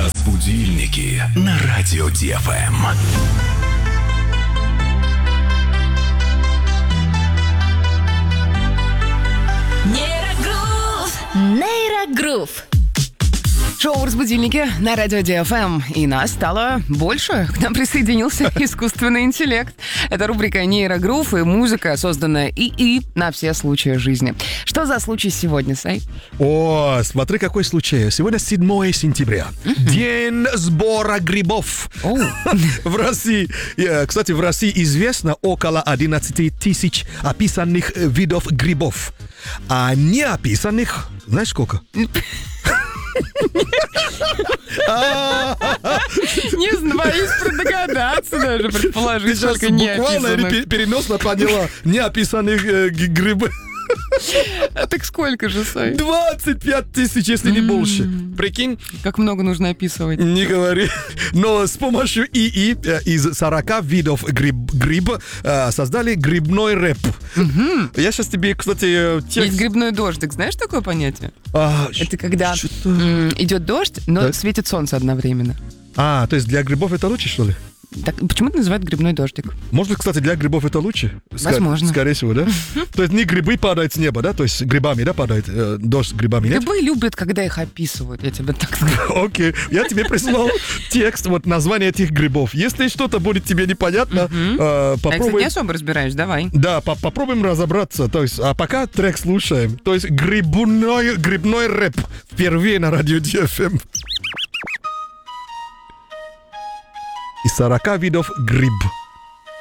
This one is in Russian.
Разбудильники на радио ДФМ. Нейрогрув. Шоу «Разбудильники» на радио ДФМ. И нас стало больше. К нам присоединился искусственный интеллект. Это рубрика «Нейрогрув» и музыка, созданная ИИ на все случаи жизни. Что за случай сегодня, Сай? О, смотри, какой случай. Сегодня 7 сентября. День сбора грибов. В России. Кстати, в России известно около 11 тысяч описанных видов грибов. А не описанных, знаешь сколько? Не знаю, боюсь догадаться даже, предположить, сколько не буквально или переносно поняла неописанных грибов. А так сколько же, Сай? 25 тысяч, если не больше. Прикинь? Как много нужно описывать. Не говори. Но с помощью ИИ из 40 видов гриба создали грибной рэп. Я сейчас тебе, кстати, текст... Есть грибной дождик. Знаешь такое понятие? Это когда идет дождь, но светит солнце одновременно. То есть для грибов это лучше, что ли? Так, почему это называют грибной дождик? Может, кстати, для грибов это лучше? Возможно. Скорее всего, да? То есть не грибы падают с неба, да? То есть грибами, да, падает дождь с грибами, нет? Грибы любят, когда их описывают, я тебе так скажу. Окей, я тебе прислал текст, вот название этих грибов. Если что-то будет тебе непонятно, попробуй... Я, кстати, не особо разбираюсь, давай. Да, попробуем разобраться. То есть, а пока трек слушаем. То есть грибной рэп впервые на радио ДФМ. Из 40 видов гриб.